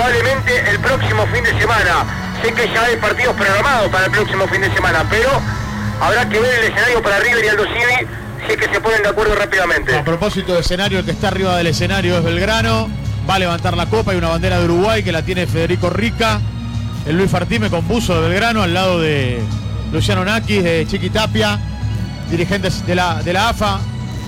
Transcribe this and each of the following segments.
probablemente el próximo fin de semana. Sé que ya hay partidos programados para el próximo fin de semana, pero habrá que ver el escenario para River y Aldo Civi, si es que se ponen de acuerdo rápidamente. A propósito de escenario, el que está arriba del escenario es Belgrano. Va a levantar la copa y una bandera de Uruguay que la tiene Federico Rica. El Luis Fartime con buzo de Belgrano al lado de Luciano Naquis, de Chiqui Tapia, dirigentes de la AFA.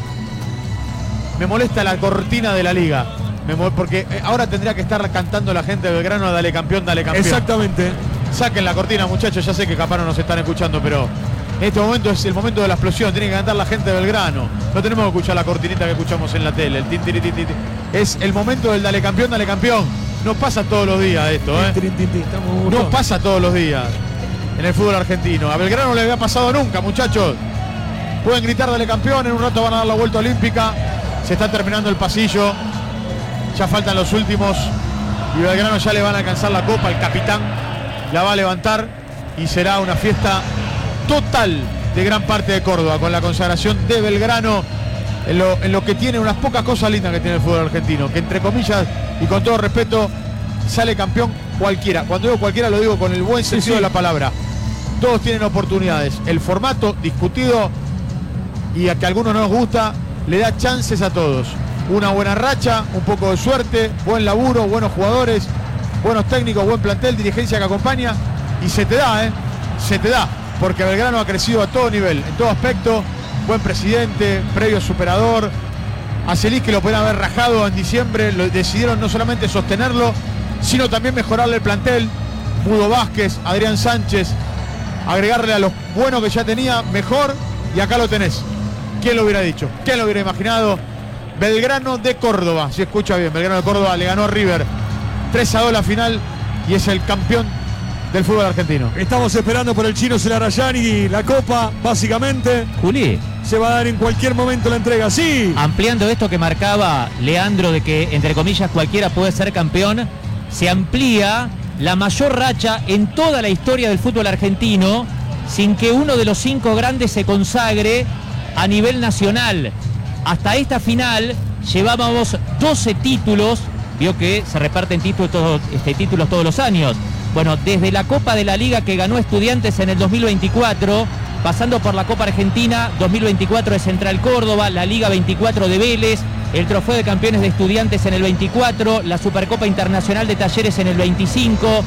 Me molesta la cortina de la liga, porque ahora tendría que estar cantando la gente de Belgrano, dale campeón, dale campeón. Exactamente. Saquen la cortina, muchachos, ya sé que capaz no nos están escuchando, pero en este momento es el momento de la explosión, tiene que cantar la gente de Belgrano. No tenemos que escuchar la cortinita que escuchamos en la tele, el tin, tin, tin, tin. Es el momento del dale campeón, dale campeón. No pasa todos los días esto, ¿eh? No pasa todos los días en el fútbol argentino. A Belgrano no le había pasado nunca, muchachos. Pueden gritar dale campeón, en un rato van a dar la vuelta olímpica. Se está terminando el pasillo. Ya faltan los últimos. Y Belgrano ya le van a alcanzar la copa. El capitán la va a levantar. Y será una fiesta total de gran parte de Córdoba, con la consagración de Belgrano en lo que tiene unas pocas cosas lindas que tiene el fútbol argentino, que entre comillas y con todo respeto sale campeón cualquiera. Cuando digo cualquiera lo digo con el buen sentido de la palabra. Todos tienen oportunidades. El formato discutido y a que a algunos no nos gusta le da chances a todos. Una buena racha, un poco de suerte, buen laburo, buenos jugadores, buenos técnicos, buen plantel, dirigencia que acompaña y se te da, se te da, porque Belgrano ha crecido a todo nivel, en todo aspecto. Buen presidente, previo superador. A Celis, que lo podían haber rajado en diciembre, decidieron no solamente sostenerlo, sino también mejorarle el plantel. Mudo Vázquez, Adrián Sánchez, agregarle a los buenos que ya tenía, mejor, y acá lo tenés. ¿Quién lo hubiera dicho? ¿Quién lo hubiera imaginado? Belgrano de Córdoba, si escucha bien, Belgrano de Córdoba le ganó a River 3-2 la final y es el campeón del fútbol argentino. Estamos esperando por el Chino Celarayán y la copa, básicamente. Juli, se va a dar en cualquier momento la entrega, sí. Ampliando esto que marcaba Leandro de que, entre comillas, cualquiera puede ser campeón, se amplía la mayor racha en toda la historia del fútbol argentino sin que uno de los 5 grandes se consagre a nivel nacional. Hasta esta final llevábamos 12 títulos, vio que se reparten títulos todos los años. Bueno, desde la Copa de la Liga que ganó Estudiantes en el 2024, pasando por la Copa Argentina 2024 de Central Córdoba, la Liga 24 de Vélez, el Trofeo de Campeones de Estudiantes en el 24, la Supercopa Internacional de Talleres en el 25,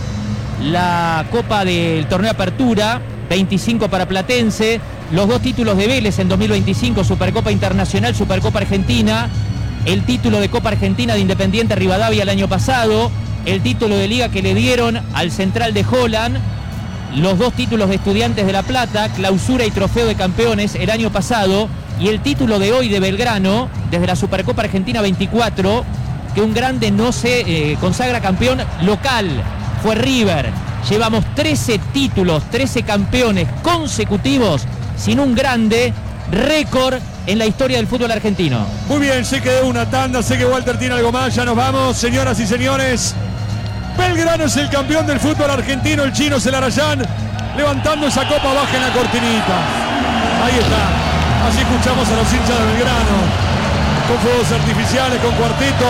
la Copa del Torneo Apertura, 25 para Platense, los 2 títulos de Vélez en 2025, Supercopa Internacional, Supercopa Argentina, el título de Copa Argentina de Independiente Rivadavia el año pasado, el título de Liga que le dieron al Central de Holland, los 2 títulos de Estudiantes de La Plata, Clausura y Trofeo de Campeones el año pasado, y el título de hoy de Belgrano, desde la Supercopa Argentina 24, que un grande no se consagra campeón local, fue River. Llevamos 13 títulos, 13 campeones consecutivos sin un grande, récord en la historia del fútbol argentino. Muy bien, sé que de una tanda, sé que Walter tiene algo más, ya nos vamos, señoras y señores. Belgrano es el campeón del fútbol argentino, el Chino Celarayán, levantando esa copa, baja en la cortinita. Ahí está, así escuchamos a los hinchas de Belgrano, con fuegos artificiales, con cuarteto,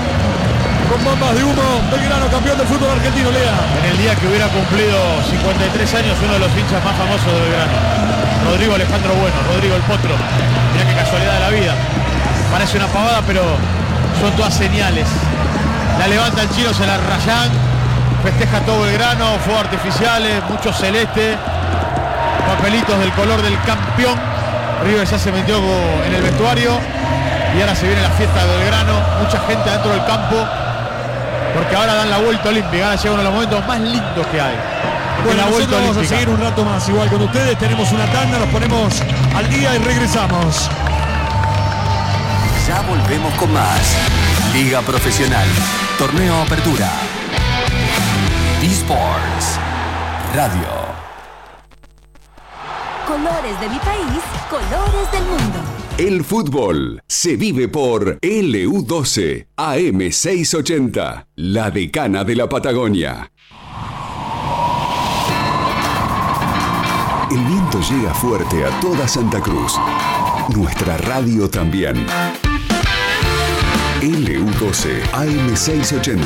con bombas de humo. Belgrano campeón del fútbol argentino, Lea. En el día que hubiera cumplido 53 años, uno de los hinchas más famosos de Belgrano, Rodrigo Alejandro Bueno, Rodrigo el Potro. Mirá qué casualidad de la vida. Parece una pavada, pero son todas señales. La levanta el Chino Celarayán, festeja todo Belgrano, fuegos artificiales, mucho celeste, papelitos del color del campeón. River ya se metió en el vestuario y ahora se viene la fiesta de Belgrano, mucha gente dentro del campo, porque ahora dan la vuelta olímpica, ahora llega uno de los momentos más lindos que hay. Bueno, nosotros vamos a seguir un rato más igual con ustedes, tenemos una tanda, nos ponemos al día y regresamos. Ya volvemos con más. Liga Profesional, Torneo Apertura, eSports Radio. Colores de mi país, colores del mundo. El fútbol se vive por LU12 AM680, la decana de la Patagonia. El viento llega fuerte a toda Santa Cruz. Nuestra radio también. LU12 AM680.